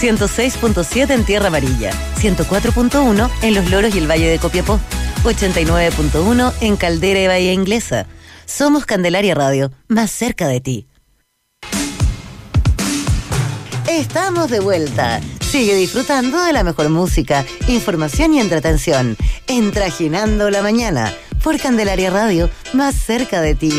106.7 en Tierra Amarilla, 104.1 en Los Loros y el Valle de Copiapó, 89.1 en Caldera y Bahía Inglesa. Somos Candelaria Radio, más cerca de ti. Estamos de vuelta. Sigue disfrutando de la mejor música, información y entretención. En Trajinando la Mañana, por Candelaria Radio, más cerca de ti.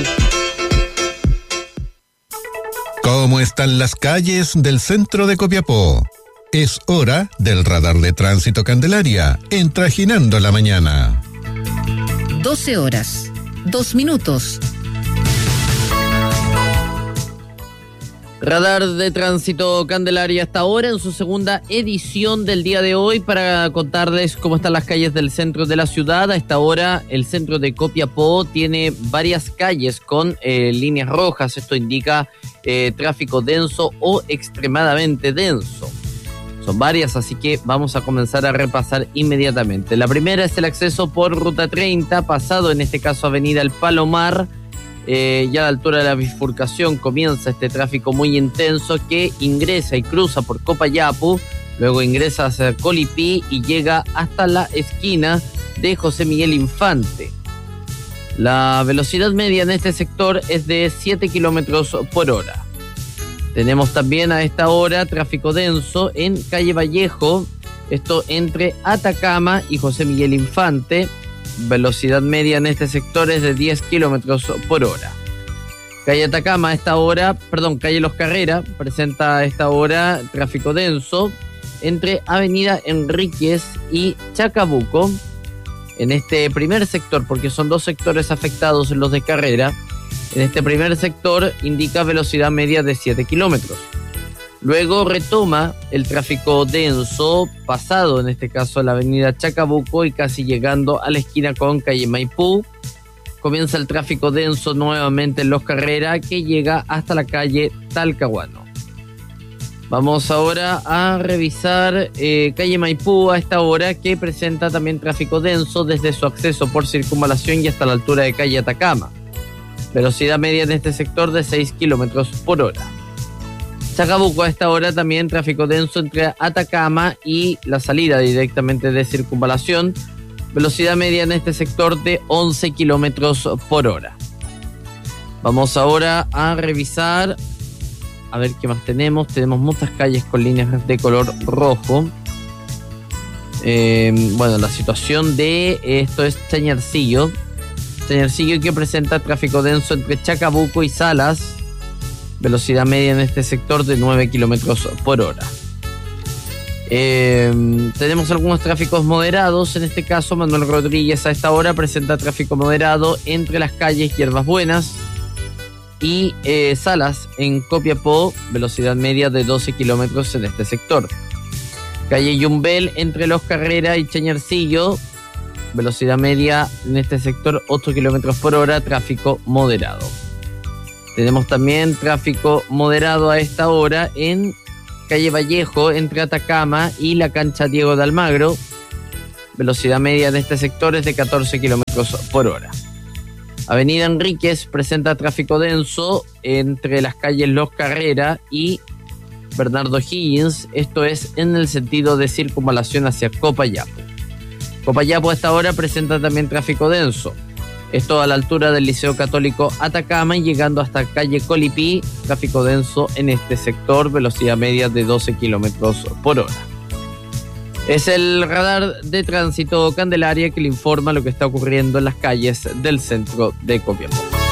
¿Cómo están las calles del centro de Copiapó? Es hora del radar de tránsito Candelaria, en Trajinando la Mañana. 12 horas, 2 minutos. Radar de Tránsito Candelaria hasta ahora en su segunda edición del día de hoy para contarles cómo están las calles del centro de la ciudad. A esta hora el centro de Copiapó tiene varias calles con líneas rojas. Esto indica tráfico denso o extremadamente denso. Son varias, así que vamos a comenzar a repasar inmediatamente. La primera es el acceso por Ruta 30, pasado en este caso Avenida El Palomar. Ya a la altura de la bifurcación comienza este tráfico muy intenso que ingresa y cruza por Copayapu, luego ingresa hacia Colipí y llega hasta la esquina de José Miguel Infante. La velocidad media en este sector es de 7 kilómetros por hora. Tenemos también a esta hora tráfico denso en Calle Vallejo, esto entre Atacama y José Miguel Infante. Velocidad media en este sector es de 10 kilómetros por hora. Calle Atacama a esta hora, Calle Los Carrera presenta a esta hora tráfico denso entre Avenida Enríquez y Chacabuco. En este primer sector, porque son dos sectores afectados en los de Carrera, en este primer sector indica velocidad media de 7 kilómetros. Luego retoma el tráfico denso, pasado en este caso la avenida Chacabuco y casi llegando a la esquina con calle Maipú. Comienza el tráfico denso nuevamente en Los Carrera, que llega hasta la calle Talcahuano. Vamos ahora a revisar calle Maipú a esta hora, que presenta también tráfico denso desde su acceso por circunvalación y hasta la altura de calle Atacama. Velocidad media en este sector de 6 kilómetros por hora. Chacabuco a esta hora también tráfico denso entre Atacama y la salida directamente de circunvalación. Velocidad media en este sector de 11 kilómetros por hora. Vamos ahora a revisar, a ver qué más tenemos. Tenemos muchas calles con líneas de color rojo. La situación de esto es Chañarcillo. Chañarcillo, que presenta tráfico denso entre Chacabuco y Salas. Velocidad media en este sector de 9 kilómetros por hora. Tenemos algunos tráficos moderados. En este caso, Manuel Rodríguez a esta hora presenta tráfico moderado entre las calles Hierbas Buenas y Salas en Copiapó. Velocidad media de 12 kilómetros en este sector. Calle Yumbel entre Los Carrera y Chañarcillo. Velocidad media en este sector 8 kilómetros por hora. Tráfico moderado. Tenemos también tráfico moderado a esta hora en calle Vallejo entre Atacama y la cancha Diego de Almagro. Velocidad media en este sector es de 14 kilómetros por hora. Avenida Enríquez presenta tráfico denso entre las calles Los Carrera y Bernardo Higgins. Esto es en el sentido de circunvalación hacia Copayapo. Copayapo a esta hora presenta también tráfico denso. Esto a la altura del Liceo Católico Atacama y llegando hasta calle Colipí, tráfico denso en este sector, velocidad media de 12 kilómetros por hora. Es el radar de tránsito Candelaria que le informa lo que está ocurriendo en las calles del centro de Copiapó.